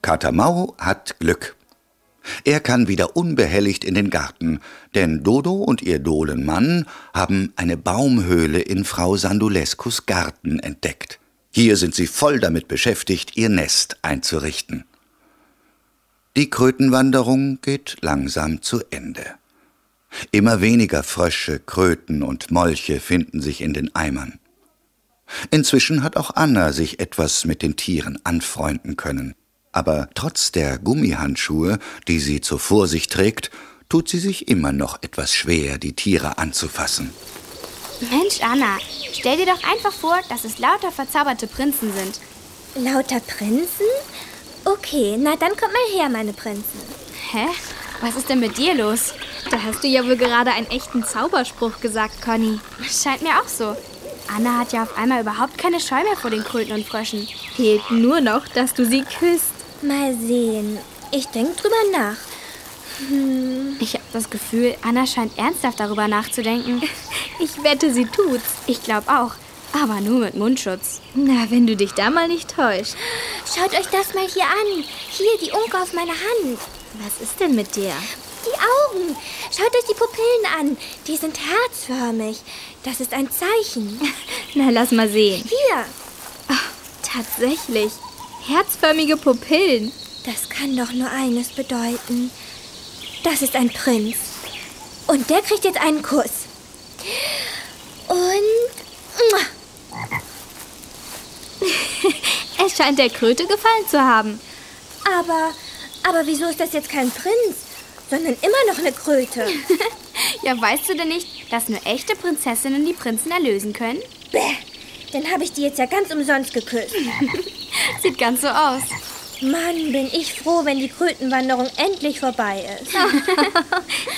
Kater Mau hat Glück. Er kann wieder unbehelligt in den Garten, denn Dodo und ihr Dohlenmann haben eine Baumhöhle in Frau Sandulescus Garten entdeckt. Hier sind sie voll damit beschäftigt, ihr Nest einzurichten. Die Krötenwanderung geht langsam zu Ende. Immer weniger Frösche, Kröten und Molche finden sich in den Eimern. Inzwischen hat auch Anna sich etwas mit den Tieren anfreunden können. Aber trotz der Gummihandschuhe, die sie zur Vorsicht trägt, tut sie sich immer noch etwas schwer, die Tiere anzufassen. Mensch, Anna, stell dir doch einfach vor, dass es lauter verzauberte Prinzen sind. Lauter Prinzen? Okay, na dann kommt mal her, meine Prinzen. Hä? Was ist denn mit dir los? Da hast du ja wohl gerade einen echten Zauberspruch gesagt, Conny. Scheint mir auch so. Anna hat ja auf einmal überhaupt keine Scheu mehr vor den Kröten und Fröschen. Fehlt nur noch, dass du sie küsst. Mal sehen. Ich denke drüber nach. Ich habe das Gefühl, Anna scheint ernsthaft darüber nachzudenken. Ich wette, sie tut's. Ich glaube auch, aber nur mit Mundschutz. Na, wenn du dich da mal nicht täuschst. Schaut euch das mal hier an. Hier, die Unke auf meiner Hand. Was ist denn mit dir? Die Augen. Schaut euch die Pupillen an. Die sind herzförmig. Das ist ein Zeichen. Na, lass mal sehen. Hier. Ach, tatsächlich. Herzförmige Pupillen. Das kann doch nur eines bedeuten. Das ist ein Prinz. Und der kriegt jetzt einen Kuss. Und... Es scheint der Kröte gefallen zu haben. Aber wieso ist das jetzt kein Prinz, sondern immer noch eine Kröte? Ja, weißt du denn nicht, dass nur echte Prinzessinnen die Prinzen erlösen können? Bäh, dann habe ich die jetzt ja ganz umsonst geküsst. Sieht ganz so aus. Mann, bin ich froh, wenn die Krötenwanderung endlich vorbei ist.